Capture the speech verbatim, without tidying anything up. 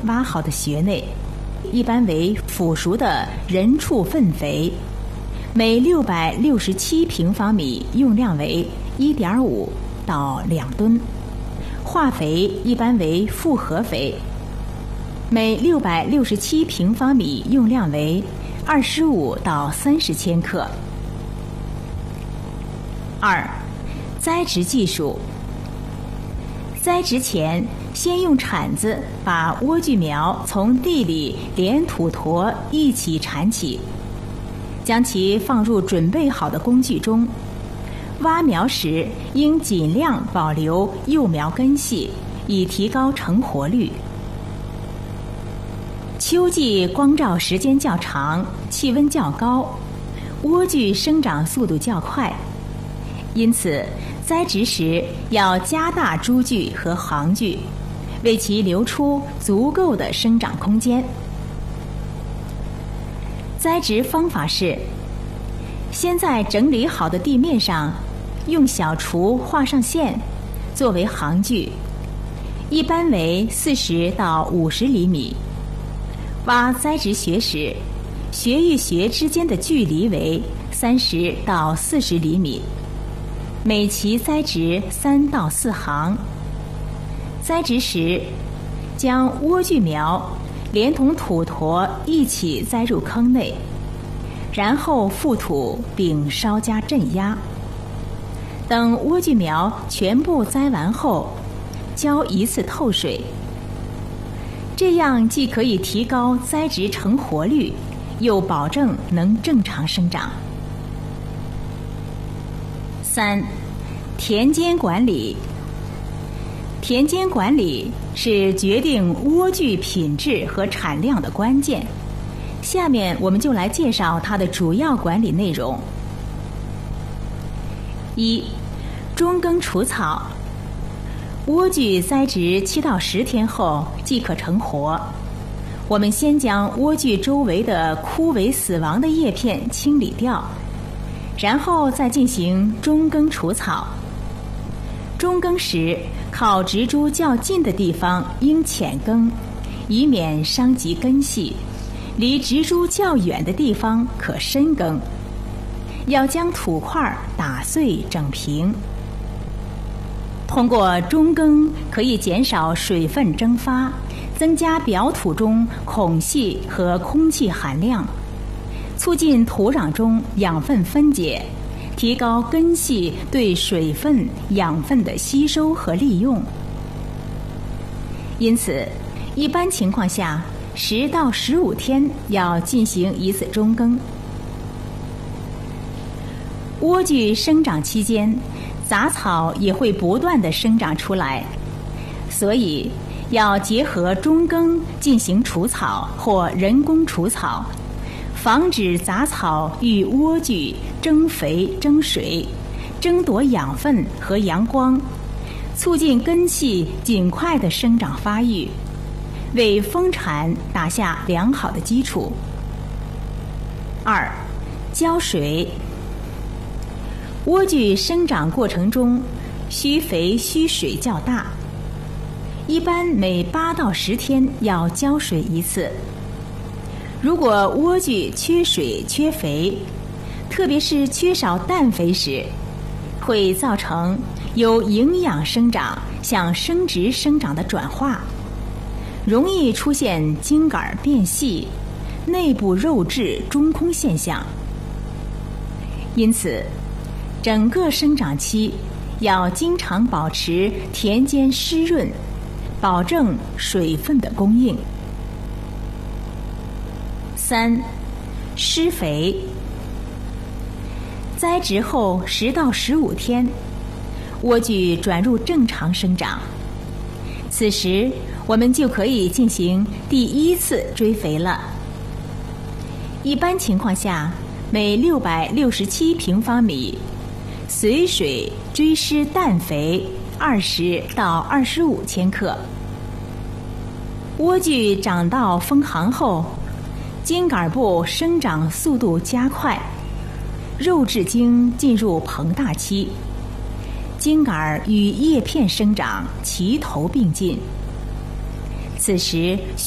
挖好的穴内，一般为腐熟的人畜粪肥，每六百六十七平方米用量为一点五到两吨。化肥一般为复合肥，每六百六十七平方米用量为二十五到三十千克。二、栽植技术。栽植前，先用铲子把莴苣苗从地里连土坨一起铲起，将其放入准备好的工具中。挖苗时应尽量保留幼苗根系，以提高成活率。秋季光照时间较长，气温较高，莴苣生长速度较快，因此栽植时要加大株距和行距，为其留出足够的生长空间。栽植方法是：先在整理好的地面上用小锄画上线，作为行距，一般为四十到五十厘米。挖栽植穴时，穴与穴之间的距离为三十到四十厘米，每期栽植三到四行。栽植时，将莴苣苗连同土坨一起栽入坑内，然后覆土并稍加镇压。等莴苣苗全部栽完后，浇一次透水，这样既可以提高栽植成活率，又保证能正常生长。三、田间管理。田间管理是决定莴苣品质和产量的关键。下面我们就来介绍它的主要管理内容。一、中耕除草。莴苣栽植七到十天后即可成活。我们先将莴苣周围的枯萎死亡的叶片清理掉，然后再进行中耕除草。中耕时，靠植株较近的地方应浅耕，以免伤及根系；离植株较远的地方可深耕。要将土块打碎整平。通过中耕可以减少水分蒸发，增加表土中孔隙和空气含量，促进土壤中养分分解，提高根系对水分、养分的吸收和利用。因此，一般情况下，十到十五天要进行一次中耕。莴苣生长期间，杂草也会不断地生长出来，所以要结合中耕进行除草或人工除草，防止杂草遇莴苣争肥争水，争夺养分和阳光，促进根系尽快的生长发育，为丰产打下良好的基础。二、浇水。莴苣生长过程中，需肥需水较大，一般每八到十天要浇水一次。如果莴苣缺水缺肥，特别是缺少氮肥时，会造成由营养生长向生殖生长的转化，容易出现茎秆变细、内部肉质中空现象。因此，整个生长期要经常保持田间湿润，保证水分的供应。三、施肥。栽植后十到十五天，莴苣转入正常生长，此时我们就可以进行第一次追肥了。一般情况下，每六百六十七平方米随水追施氮肥二十到二十五千克。莴苣长到封行后，茎秆部生长速度加快，肉质茎进入膨大期，茎秆与叶片生长齐头并进。此时